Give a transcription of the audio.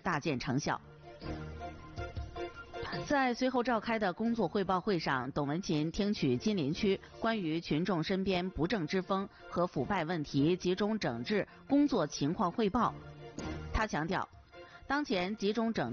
大见成效。在随后召开的工作汇报会上，董文琴听取金陵区关于群众身边不正之风和腐败问题集中整治工作情况汇报。他强调，当前集中整